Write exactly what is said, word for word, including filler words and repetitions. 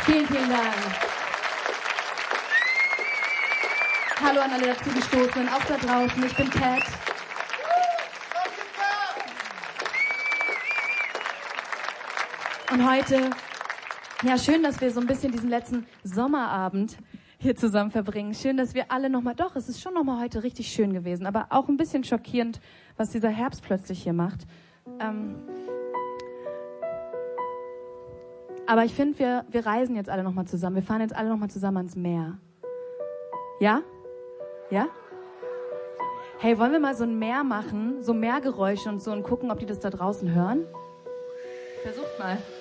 Vielen, vielen Dank. Hallo an alle dazugestoßenen, auch da draußen. Ich bin Kat. Und heute, ja, schön, dass wir so ein bisschen diesen letzten Sommerabend hier zusammen verbringen. Schön, dass wir alle nochmal, doch, es ist schon nochmal heute richtig schön gewesen, aber auch ein bisschen schockierend, was dieser Herbst plötzlich hier macht. Ähm, aber ich finde, wir, wir reisen jetzt alle nochmal zusammen. Wir fahren jetzt alle nochmal zusammen ans Meer. Ja? Ja? Hey, wollen wir mal so ein Meer machen, so Meergeräusche und so und gucken, ob die das da draußen hören? Versucht mal.